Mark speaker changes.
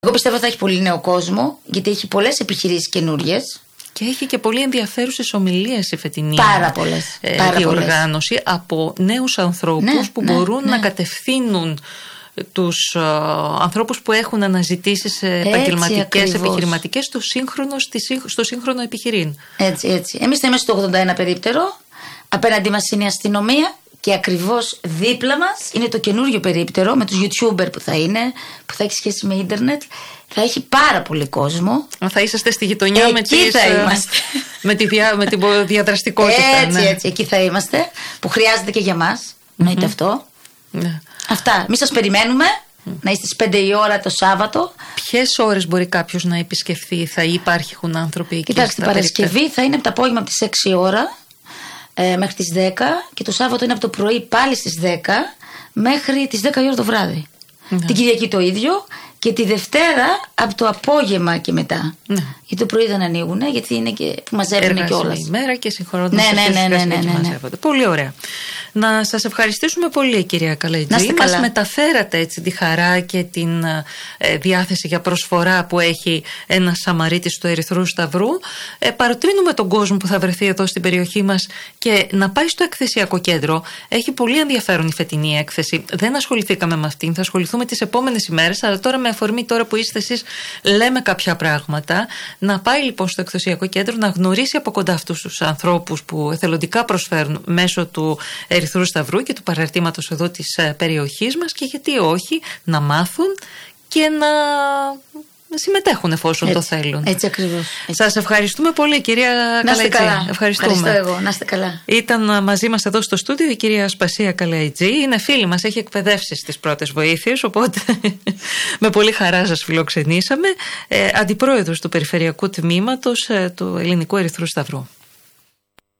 Speaker 1: Εγώ πιστεύω θα έχει πολύ νέο κόσμο, γιατί έχει πολλές επιχειρήσεις καινούριες.
Speaker 2: Και έχει και πολύ ενδιαφέρουσες ομιλίες η φετινή διοργάνωση από νέους ανθρώπους που μπορούν να κατευθύνουν τους ανθρώπους που έχουν αναζητήσεις επαγγελματικές, επιχειρηματικές στο σύγχρονο επιχειρήν.
Speaker 1: Έτσι. Εμείς θα είμαστε στο 81 περίπτερο, απέναντί μας είναι η αστυνομία και ακριβώς δίπλα μας είναι το καινούριο περίπτερο με τους YouTuber που θα είναι, που θα έχει σχέση με ίντερνετ. Θα έχει πάρα πολύ κόσμο.
Speaker 2: Θα είσαστε στη γειτονιά με τη διαδραστικότητα.
Speaker 1: Έτσι, εκεί θα είμαστε, που χρειάζεται και για μας. Εννοείται αυτό. Αυτά. Εμείς σας περιμένουμε να είστε στις 5 η ώρα το Σάββατο.
Speaker 2: Ποιες ώρες μπορεί κάποιος να επισκεφθεί, θα υπάρχουν άνθρωποι εκεί?
Speaker 1: Κοιτάξτε, την Παρασκευή θα είναι από το απόγευμα από τις 6 η ώρα μέχρι τις 10 και το Σάββατο είναι από το πρωί πάλι στις 10 μέχρι τις 10 η ώρα το βράδυ. Την Κυριακή το ίδιο και τη Δευτέρα από το απόγευμα και μετά. Γιατί το πρωί δεν ανοίγουν, γιατί είναι και που μαζεύουν κιόλας.
Speaker 2: Ημέρα και συγχωρώντα μαζεύονται. Πολύ ωραία. Να σας ευχαριστήσουμε πολύ, κυρία Καλαϊτζή. Μας μεταφέρατε έτσι τη χαρά και την διάθεση για προσφορά που έχει ένας Σαμαρίτης του Ερυθρού Σταυρού. Παροτρύνουμε τον κόσμο που θα βρεθεί εδώ στην περιοχή μας και να πάει στο εκθεσιακό κέντρο. Έχει πολύ ενδιαφέρον η φετινή έκθεση. Δεν ασχοληθήκαμε με αυτήν, θα ασχοληθούμε τις επόμενες ημέρες, αλλά τώρα με αφορμή τώρα που είστε εσείς λέμε κάποια πράγματα. Να πάει λοιπόν στο εκθεσιακό κέντρο, να γνωρίσει από κοντά αυτούς τους ανθρώπους που εθελοντικά προσφέρουν μέσω του Ερυθρού Σταυρού και του παραρτήματος εδώ της περιοχής μας, και γιατί όχι να μάθουν και να συμμετέχουν εφόσον το θέλουν.
Speaker 1: Έτσι ακριβώς.
Speaker 2: Σας ευχαριστούμε πολύ, κυρία Καλαϊτζή.
Speaker 1: Ευχαριστώ εγώ. Να είστε καλά.
Speaker 2: Ήταν μαζί μας εδώ στο στούντιο η κυρία Ασπασία Καλαϊτζή. Είναι φίλη μας, έχει εκπαιδεύσει στις πρώτες βοήθειες, οπότε με πολύ χαρά σας φιλοξενήσαμε. Αντιπρόεδρος του Περιφερειακού Τμήματος του Ελληνικού Ερυθρού Σταυρού.